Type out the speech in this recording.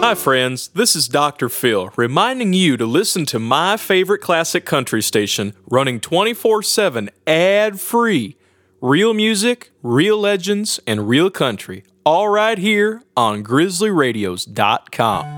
Hi, friends. This is Dr. Phil, reminding you to listen to my favorite classic country station, running 24/7 ad-free. Real music, real legends, and real country, all right here on GrizzlyRadios.com.